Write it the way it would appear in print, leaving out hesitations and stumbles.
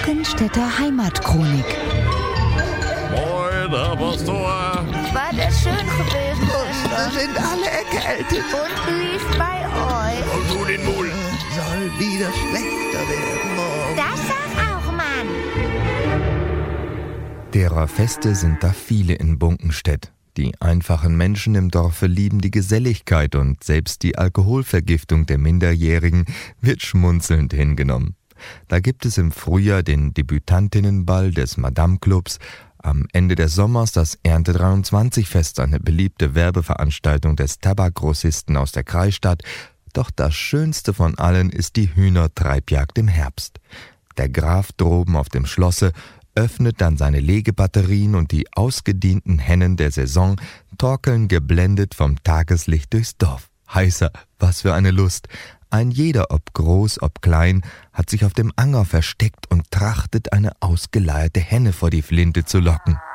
Bunkenstädter Heimatchronik. Moin, Herr Pastor. War das schön gewesen, Schwester? Wir sind alle erkältet. Und wie ist bei euch? Und du den Mul. Soll wieder schlechter werden morgen. Das sag auch, Mann. Derer Feste sind da viele in Bunkenstedt. Die einfachen Menschen im Dorfe lieben die Geselligkeit und selbst die Alkoholvergiftung der Minderjährigen wird schmunzelnd hingenommen. Da gibt es im Frühjahr den Debütantinnenball des Madame-Clubs, am Ende des Sommers das Ernte-23-Fest, eine beliebte Werbeveranstaltung des Tabakgrossisten aus der Kreisstadt. Doch das Schönste von allen ist die Hühnertreibjagd im Herbst. Der Graf droben auf dem Schlosse öffnet dann seine Legebatterien und die ausgedienten Hennen der Saison torkeln geblendet vom Tageslicht durchs Dorf. Heißer, was für eine Lust! Ein jeder, ob groß, ob klein, hat sich auf dem Anger versteckt und trachtet, eine ausgeleierte Henne vor die Flinte zu locken.